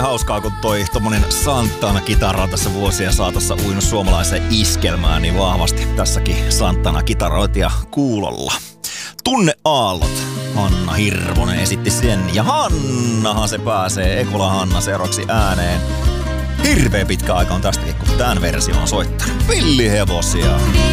hauskaa, kun toi tommonen Santana-kitara on tässä vuosien saatossa uinut suomalaiseen iskelmään niin vahvasti. Tässäkin Santana-kitaroitia kuulolla. Tunneaallot. Hanna Hirvonen esitti sen. Ja Hannahan se pääsee, Ekola Hanna seuraavaksi ääneen. Hirveä pitkä aika on tästäkin, kun tämän versio on soittanut. Villihevosia.